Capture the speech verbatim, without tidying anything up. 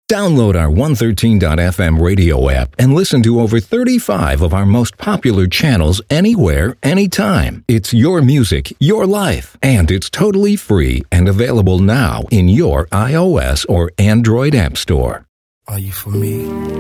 Download our one thirteen dot f m radio app and listen to over thirty-five of our most popular channels anywhere, anytime. It's your music, your life, and it's totally free and available now in your iOS or Android app store. Are you for me?